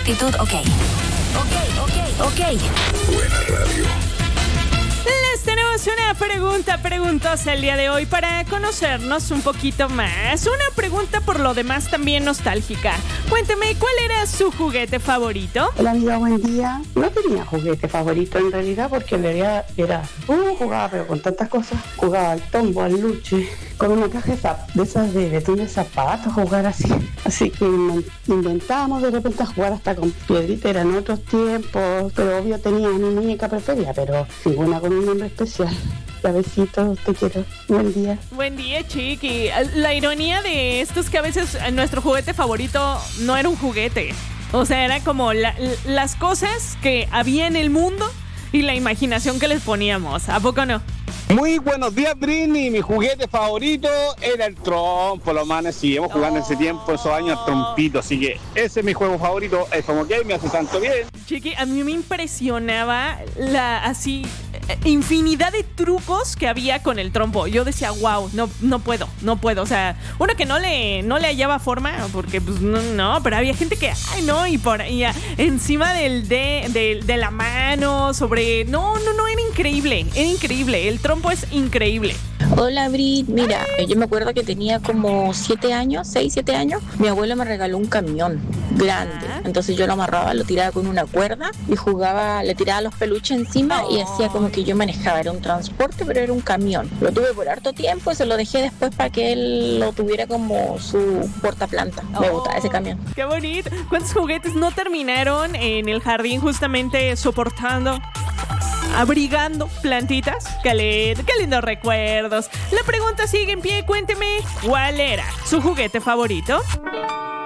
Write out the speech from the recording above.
actitud, ok. Ok. Buena radio. Les tenemos una preguntosa el día de hoy para conocernos un poquito más. Una pregunta por lo demás también nostálgica. Cuénteme, ¿cuál era su juguete favorito? Hola amiga, buen día. No tenía juguete favorito en realidad porque en realidad jugaba pero con tantas cosas. Jugaba al tombo, al luche, con una caja de esas de betún de zapatos, jugar así. Así que inventábamos de repente a jugar hasta con piedrita, eran otros tiempos, pero obvio tenía mi muñeca preferida, pero ninguna con un nombre especial. Ya besitos, te quiero. Buen día. Buen día, Chiqui. La ironía de esto es que a veces nuestro juguete favorito no era un juguete. O sea, era como las cosas que había en el mundo y la imaginación que les poníamos. ¿A poco no? Muy buenos días, Britney. Mi juguete favorito era el trompo, los manes. Seguimos jugando ese tiempo, esos años, trompito. Así que ese es mi juego favorito. Es como que me hace tanto bien. Chiqui, a mí me impresionaba infinidad de trucos que había con el trompo. Yo decía, wow, no puedo. O sea, uno que no le hallaba forma, porque pues no, pero había gente que, y encima de la mano, sobre. No, era increíble. El trompo es increíble. Hola Brit, mira, yo me acuerdo que tenía como 6, 7 años. Mi abuelo me regaló un camión grande, entonces yo lo amarraba, lo tiraba con una cuerda y jugaba, le tiraba los peluches encima y hacía como que yo manejaba. Era un transporte, pero era un camión. Lo tuve por harto tiempo y se lo dejé después para que él lo tuviera como su portaplanta. Me gustaba ese camión. ¡Qué bonito! ¿Cuántos juguetes no terminaron en el jardín justamente soportando, abrigando plantitas? ¡Qué lindos recuerdos! La pregunta sigue en pie. Cuénteme, ¿cuál era su juguete favorito?